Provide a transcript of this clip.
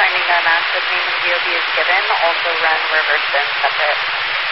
finding that an active name and DOB is given, also run reverse and separate.